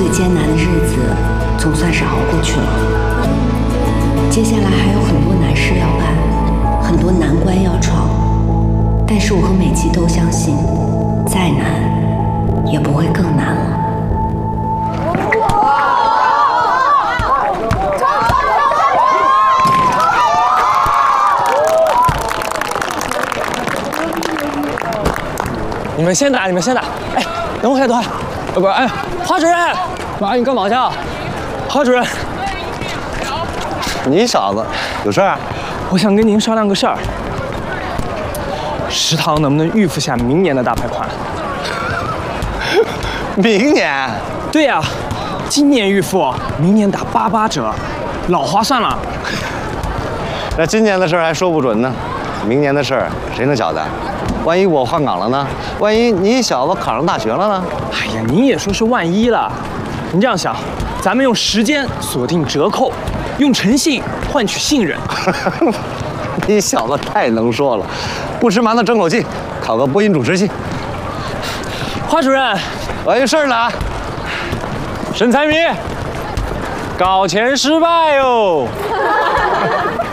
艰难的日子总算是熬过去了。接下来还有很多难事要办，很多难关要闯。但是我和美琪都相信，再难也不会更难了。 你们先打，你们先打。哎，等会儿，等会儿。不，哎，华主任，妈，你干嘛去啊？华主任， 你小子有事儿？ 我想跟您商量个事儿。食堂能不能预付下明年的大排款？ 明年？ 对呀，今年预付，明年打88折，老划算了。 那今年的事儿还说不准呢，明年的事儿谁能晓得？ 万一我换岗了呢？万一你小子考上大学了呢？ 哎呀，您也说是万一了。您这样想，咱们用时间锁定折扣，用诚信换取信任。 你小子太能说了，不吃馒头争口气，考个播音主持系。 华主任， 我有事儿了啊！ 沈财迷，搞钱失败哟。